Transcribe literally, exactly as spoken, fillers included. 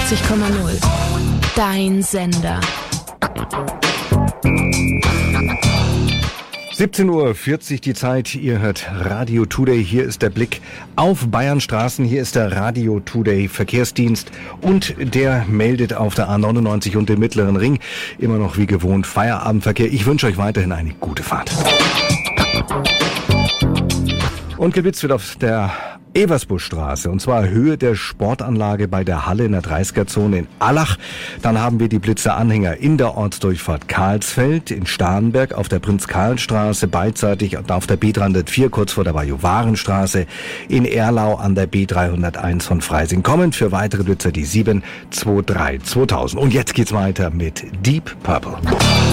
neunundneunzig Komma null. Dein Sender. siebzehn Uhr vierzig die Zeit, ihr hört Radio Today, hier ist der Blick auf Bayernstraßen, hier ist der Radio Today Verkehrsdienst und der meldet auf der A neunundneunzig und dem Mittleren Ring immer noch wie gewohnt Feierabendverkehr. Ich wünsche euch weiterhin eine gute Fahrt. Und geblitzt wird auf der Eversbuschstraße, und zwar Höhe der Sportanlage bei der Halle in der dreißiger Zone in Allach. Dann haben wir die Blitzeranhänger in der Ortsdurchfahrt Karlsfeld, in Starnberg, auf der Prinz-Karl-Straße, beidseitig und auf der B dreihundertvier kurz vor der Bajuwarenstraße, in Erlau an der B dreihunderteins von Freising. Kommend für weitere Blitzer die sieben zwei drei zweitausend. Und jetzt geht's weiter mit Deep Purple.